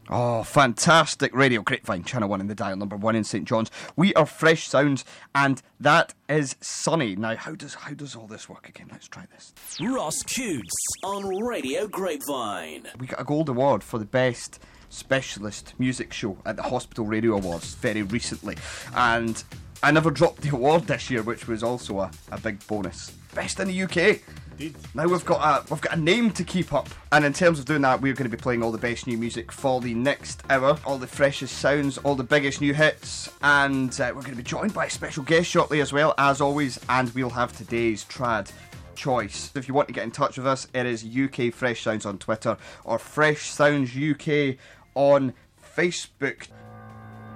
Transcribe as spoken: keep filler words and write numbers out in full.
Oh, fantastic Radio Grapevine, Channel one in the dial, number one in St John's. We are Fresh Sounds, and that is Sunny. Now, how does how does all this work again? Let's try this. Ross Coots on Radio Grapevine. We got a gold award for the best specialist music show at the Hospital Radio Awards very recently, and I never dropped the award this year, which was also a, a big bonus. Best in the U K. Indeed. Now we've got a we've got a name to keep up, and in terms of doing that, we're going to be playing all the best new music for the next hour, all the freshest sounds, all the biggest new hits, and uh, we're going to be joined by a special guest shortly as well, as always, and we'll have today's trad choice. If you want to get in touch with us, it is U K Fresh Sounds on Twitter or Fresh Sounds U K on Facebook.